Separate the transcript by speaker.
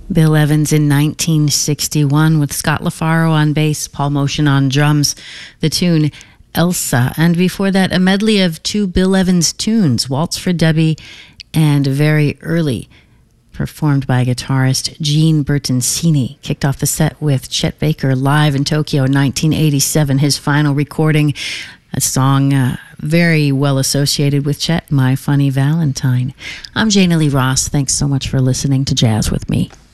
Speaker 1: Bill Evans in 1961 with Scott LaFaro on bass, Paul Motion on drums. The tune Elsa. And before that, a medley of two Bill Evans tunes, Waltz for Debbie and Very Early, performed by guitarist Gene Bertoncini. Kicked off the set with Chet Baker live in Tokyo in 1987, his final recording, a song very well associated with Chet, My Funny Valentine. I'm Jana Lee Ross. Thanks so much for listening to Jazz with Me.